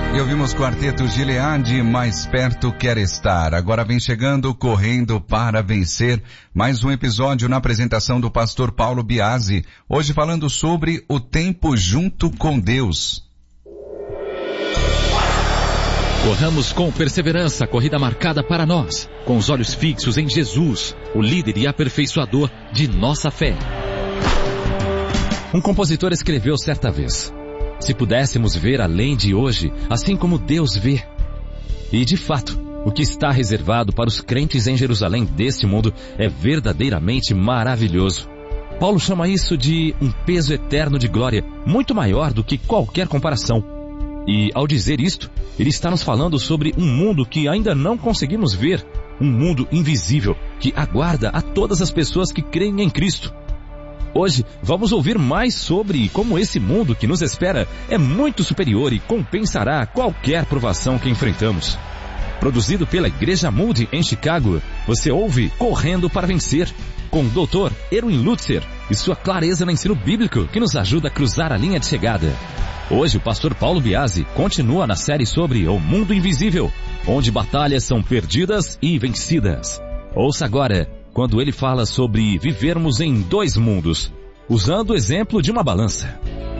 E ouvimos Quarteto Gileade, Mais Perto Quer Estar. Agora vem chegando, Correndo para Vencer, mais um episódio na apresentação do pastor Paulo Biasi, hoje falando sobre o tempo junto com Deus. Corramos com perseverança a corrida marcada para nós, com os olhos fixos em Jesus, o líder e aperfeiçoador de nossa fé. Um compositor escreveu certa vez: se pudéssemos ver além de hoje, assim como Deus vê. E de fato, o que está reservado para os crentes em Jerusalém deste mundo é verdadeiramente maravilhoso. Paulo chama isso de um peso eterno de glória, muito maior do que qualquer comparação. E ao dizer isto, ele está nos falando sobre um mundo que ainda não conseguimos ver, um mundo invisível que aguarda a todas as pessoas que creem em Cristo. Hoje vamos ouvir mais sobre como esse mundo que nos espera é muito superior e compensará qualquer provação que enfrentamos. Produzido pela Igreja Moody em Chicago, você ouve Correndo para Vencer, com o Dr. Erwin Lutzer e sua clareza no ensino bíblico que nos ajuda a cruzar a linha de chegada. Hoje o pastor Paulo Biasi continua na série sobre o mundo invisível, onde batalhas são perdidas e vencidas. Ouça agora quando ele fala sobre vivermos em dois mundos, usando o exemplo de uma balança.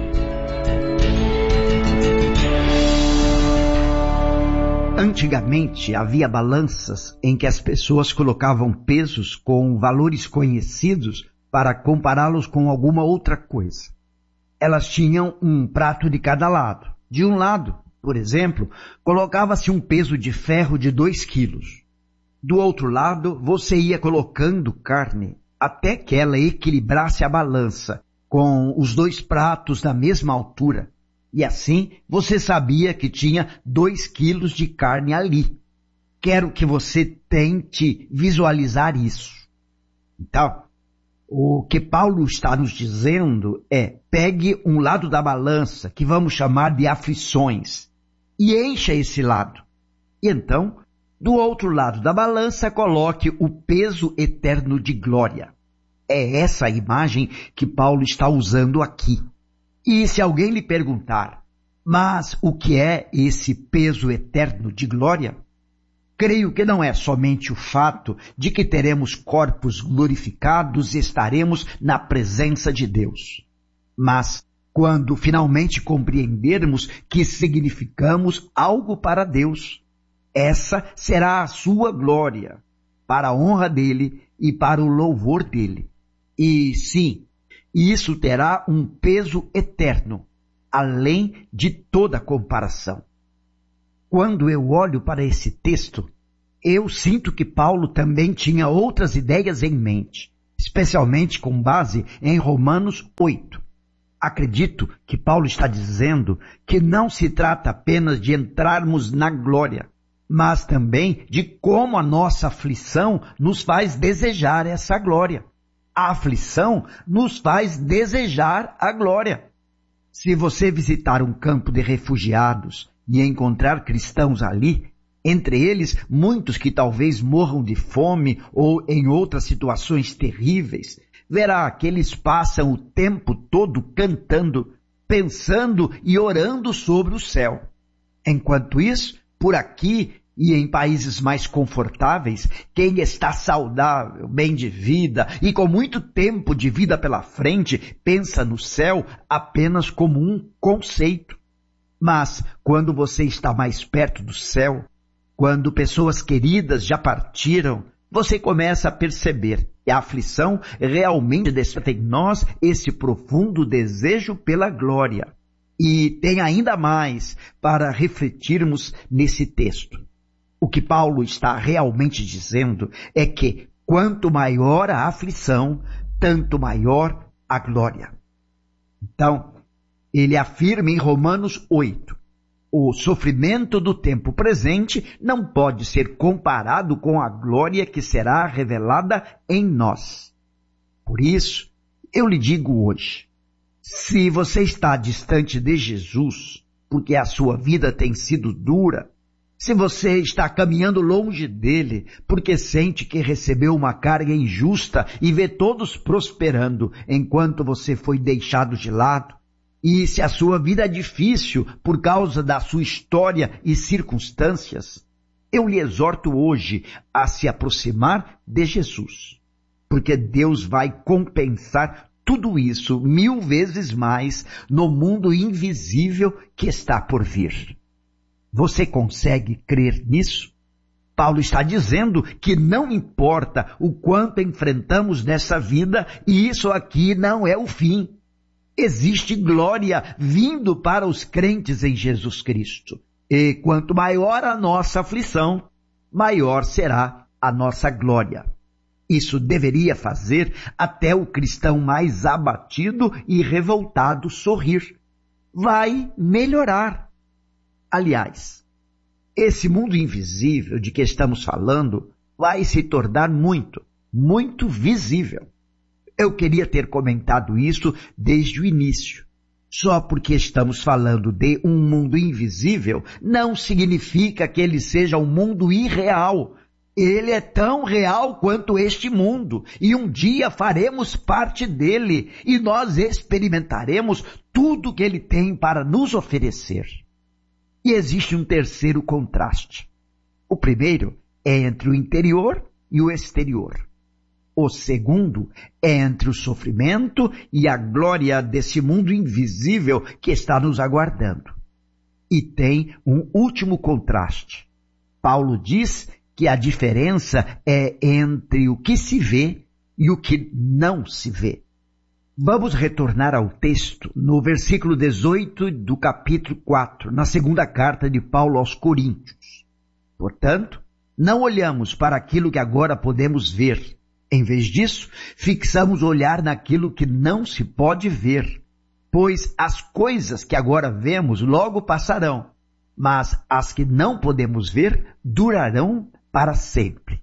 Antigamente havia balanças em que as pessoas colocavam pesos com valores conhecidos para compará-los com alguma outra coisa. Elas tinham um prato de cada lado. De um lado, por exemplo, colocava-se um peso de ferro de 2 quilos. Do outro lado, você ia colocando carne até que ela equilibrasse a balança com os 2 pratos na mesma altura. E assim, você sabia que tinha 2 quilos de carne ali. Quero que você tente visualizar isso. Então, o que Paulo está nos dizendo é: pegue um lado da balança, que vamos chamar de aflições, e encha esse lado. E então, do outro lado da balança, coloque o peso eterno de glória. É essa a imagem que Paulo está usando aqui. E se alguém lhe perguntar, mas o que é esse peso eterno de glória? Creio que não é somente o fato de que teremos corpos glorificados e estaremos na presença de Deus. Mas quando finalmente compreendermos que significamos algo para Deus, essa será a sua glória, para a honra dele e para o louvor dele. E sim, isso terá um peso eterno, além de toda comparação. Quando eu olho para esse texto, eu sinto que Paulo também tinha outras ideias em mente, especialmente com base em Romanos 8. Acredito que Paulo está dizendo que não se trata apenas de entrarmos na glória, mas também de como a nossa aflição nos faz desejar essa glória. A aflição nos faz desejar a glória. Se você visitar um campo de refugiados e encontrar cristãos ali, entre eles muitos que talvez morram de fome ou em outras situações terríveis, verá que eles passam o tempo todo cantando, pensando e orando sobre o céu. Enquanto isso, por aqui e em países mais confortáveis, quem está saudável, bem de vida e com muito tempo de vida pela frente, pensa no céu apenas como um conceito. Mas quando você está mais perto do céu, quando pessoas queridas já partiram, você começa a perceber que a aflição realmente desperta em nós esse profundo desejo pela glória. E tem ainda mais para refletirmos nesse texto. O que Paulo está realmente dizendo é que quanto maior a aflição, tanto maior a glória. Então, ele afirma em Romanos 8, o sofrimento do tempo presente não pode ser comparado com a glória que será revelada em nós. Por isso, eu lhe digo hoje, se você está distante de Jesus, porque a sua vida tem sido dura, se você está caminhando longe dele, porque sente que recebeu uma carga injusta e vê todos prosperando enquanto você foi deixado de lado, E se a sua vida é difícil por causa da sua história e circunstâncias, eu lhe exorto hoje a se aproximar de Jesus, porque Deus vai compensar tudo isso 1000 vezes mais no mundo invisível que está por vir. Você consegue crer nisso? Paulo está dizendo que não importa o quanto enfrentamos nessa vida, e isso aqui não é o fim. Existe glória vindo para os crentes em Jesus Cristo. E quanto maior a nossa aflição, maior será a nossa glória. Isso deveria fazer até o cristão mais abatido e revoltado sorrir. Vai melhorar. Aliás, esse mundo invisível de que estamos falando vai se tornar muito, muito visível. Eu queria ter comentado isso desde o início. Só porque estamos falando de um mundo invisível, não significa que ele seja um mundo irreal. Ele é tão real quanto este mundo, e um dia faremos parte dele, e nós experimentaremos tudo que ele tem para nos oferecer. E existe um terceiro contraste. O primeiro é entre o interior e o exterior. O segundo é entre o sofrimento e a glória desse mundo invisível que está nos aguardando. E tem um último contraste. Paulo diz que a diferença é entre o que se vê e o que não se vê. Vamos retornar ao texto no versículo 18 do capítulo 4, na segunda carta de Paulo aos Coríntios. Portanto, não olhamos para aquilo que agora podemos ver. Em vez disso, fixamos o olhar naquilo que não se pode ver, pois as coisas que agora vemos logo passarão, mas as que não podemos ver durarão para sempre.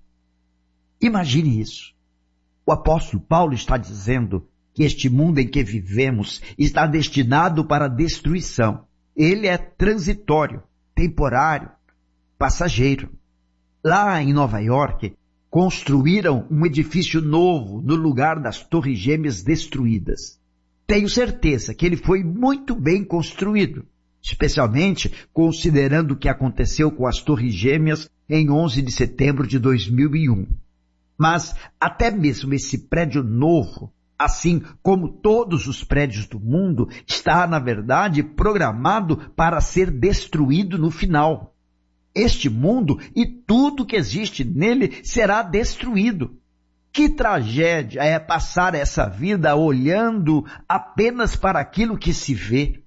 Imagine isso. O apóstolo Paulo está dizendo que este mundo em que vivemos está destinado para a destruição. Ele é transitório, temporário, passageiro. Lá em Nova York, construíram um edifício novo no lugar das Torres Gêmeas destruídas. Tenho certeza que ele foi muito bem construído, especialmente considerando o que aconteceu com as Torres Gêmeas em 11 de setembro de 2001. Mas até mesmo esse prédio novo, assim como todos os prédios do mundo, está, na verdade, programado para ser destruído no final. Este mundo e tudo que existe nele será destruído. Que tragédia é passar essa vida olhando apenas para aquilo que se vê.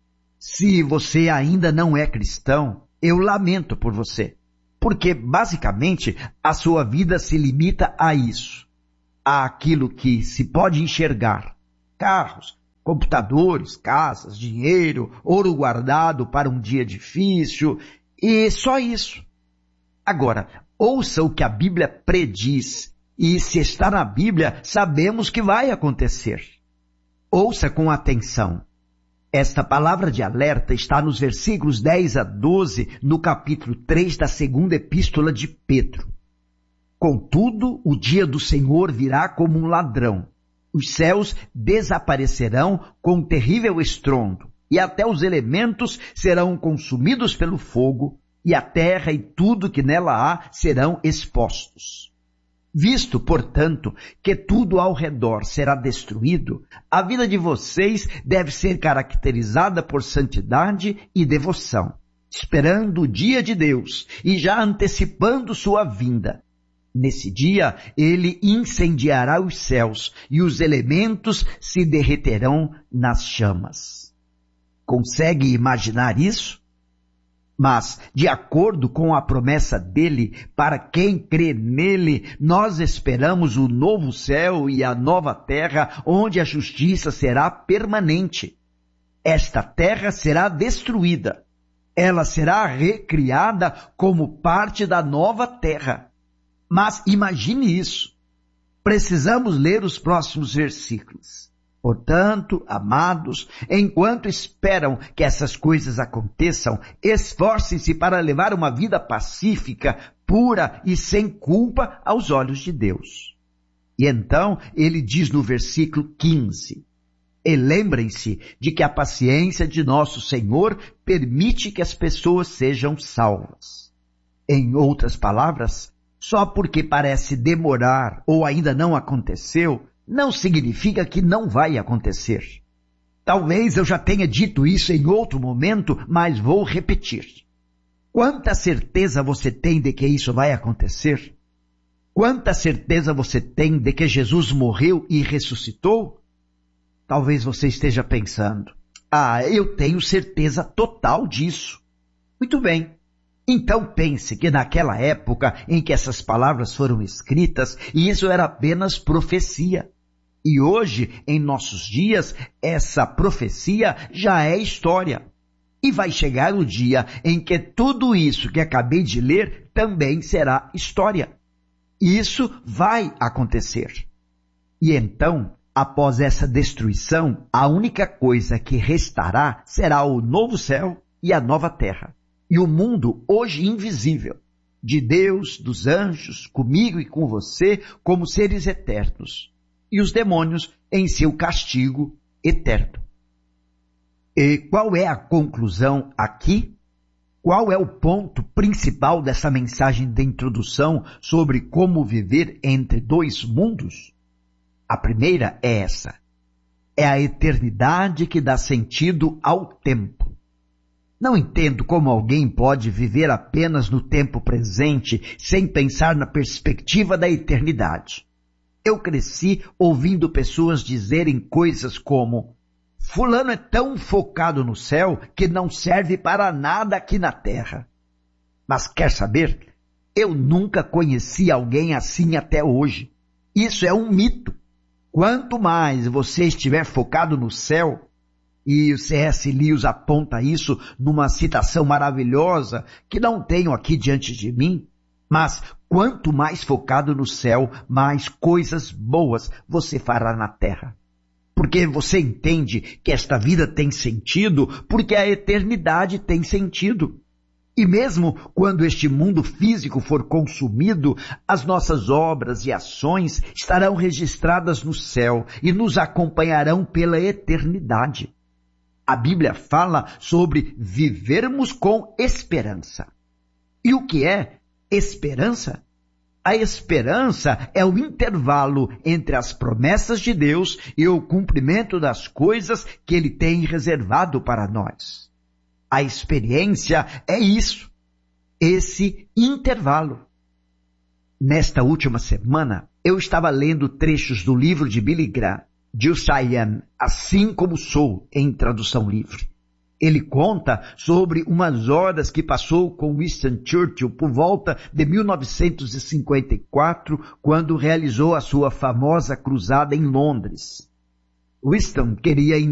Se você ainda não é cristão, eu lamento por você, porque basicamente a sua vida se limita a isso, àquilo que se pode enxergar: carros, computadores, casas, dinheiro, ouro guardado para um dia difícil. E só isso. Agora, ouça o que a Bíblia prediz, e se está na Bíblia, sabemos que vai acontecer. Ouça com atenção. Esta palavra de alerta está nos versículos 10 a 12, no capítulo 3 da segunda epístola de Pedro. Contudo, o dia do Senhor virá como um ladrão. Os céus desaparecerão com um terrível estrondo, e até os elementos serão consumidos pelo fogo, e a terra e tudo que nela há serão expostos. Visto, portanto, que tudo ao redor será destruído, a vida de vocês deve ser caracterizada por santidade e devoção, esperando o dia de Deus e já antecipando sua vinda. Nesse dia, ele incendiará os céus e os elementos se derreterão nas chamas. Consegue imaginar isso? Mas, de acordo com a promessa dele, para quem crê nele, nós esperamos o novo céu e a nova terra, onde a justiça será permanente. Esta terra será destruída. Ela será recriada como parte da nova terra. Mas imagine isso. Precisamos ler os próximos versículos. Portanto, amados, enquanto esperam que essas coisas aconteçam, esforcem-se para levar uma vida pacífica, pura e sem culpa aos olhos de Deus. E então ele diz no versículo 15, E lembrem-se de que a paciência de nosso Senhor permite que as pessoas sejam salvas. Em outras palavras, só porque parece demorar ou ainda não aconteceu, não significa que não vai acontecer. Talvez eu já tenha dito isso em outro momento, mas vou repetir. Quanta certeza você tem de que isso vai acontecer? Quanta certeza você tem de que Jesus morreu e ressuscitou? Talvez você esteja pensando, eu tenho certeza total disso. Muito bem. Então pense que naquela época em que essas palavras foram escritas, isso era apenas profecia. E hoje, em nossos dias, essa profecia já é história. E vai chegar o dia em que tudo isso que acabei de ler também será história. Isso vai acontecer. E então, após essa destruição, a única coisa que restará será o novo céu e a nova terra. E o mundo hoje invisível, de Deus, dos anjos, comigo e com você, como seres eternos. E os demônios em seu castigo eterno. E qual é a conclusão aqui? Qual é o ponto principal dessa mensagem de introdução sobre como viver entre dois mundos? A primeira é essa. É a eternidade que dá sentido ao tempo. Não entendo como alguém pode viver apenas no tempo presente sem pensar na perspectiva da eternidade. Eu cresci ouvindo pessoas dizerem coisas como: fulano é tão focado no céu que não serve para nada aqui na terra. Mas quer saber? Eu nunca conheci alguém assim até hoje. Isso é um mito. Quanto mais você estiver focado no céu, e o C.S. Lewis aponta isso numa citação maravilhosa que não tenho aqui diante de mim, mas quanto mais focado no céu, mais coisas boas você fará na terra. Porque você entende que esta vida tem sentido, porque a eternidade tem sentido. E mesmo quando este mundo físico for consumido, as nossas obras e ações estarão registradas no céu e nos acompanharão pela eternidade. A Bíblia fala sobre vivermos com esperança. E o que é esperança? A esperança é o intervalo entre as promessas de Deus e o cumprimento das coisas que Ele tem reservado para nós. A experiência é isso, esse intervalo. Nesta última semana, eu estava lendo trechos do livro de Billy Graham, Just I Am, Assim Como Sou, em tradução livre. Ele conta sobre umas horas que passou com Winston Churchill por volta de 1954, quando realizou a sua famosa cruzada em Londres. Winston queria